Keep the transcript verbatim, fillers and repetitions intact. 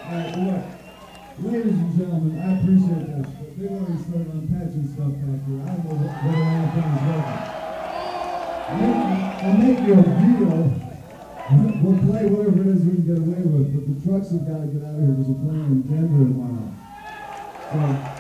right, look, ladies and gentlemen, I appreciate this, but they've already started unpatching stuff back here. I don't know what, whether anything is working. I'll make, I'll make you a video. We'll play whatever it is we can get away with, but the trucks have got to get out of here because we're playing in Denver tomorrow. So.